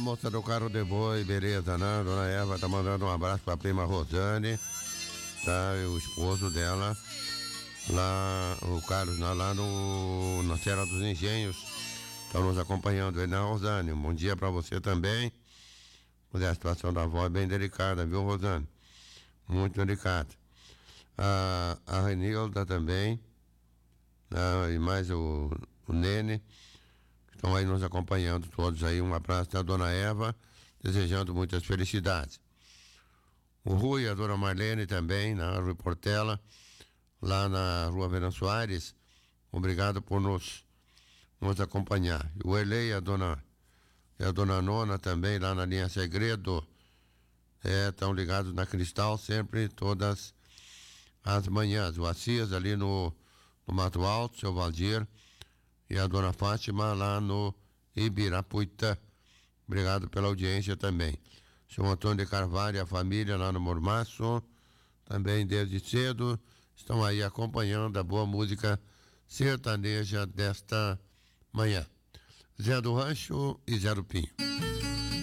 moça do carro de boi, beleza, né? Dona Eva tá mandando um abraço pra prima Rosane, tá? E o esposo dela, lá, o Carlos, lá na Serra dos Engenhos, estão nos acompanhando aí, né, Rosane? Um bom dia pra você também. A situação da avó é bem delicada, viu, Rosane? Muito delicada. A Renilda também, né? E mais o Nene, estão aí nos acompanhando todos aí. Um abraço da dona Eva, desejando muitas felicidades. O Rui e a dona Marlene também, na Rua Portela, lá na Rua Verão Soares, obrigado por nos acompanhar. O Erlei e a dona Nona também, lá na linha Segredo, estão ligados na Cristal sempre, todas as manhãs. O Assis ali no Mato Alto, seu Valdir, e a dona Fátima lá no Ibirapuitã. Obrigado pela audiência também. Seu Antônio de Carvalho e a família lá no Mormaço, também desde cedo, estão aí acompanhando a boa música sertaneja desta manhã. Zé do Rancho e Zé do Pinho.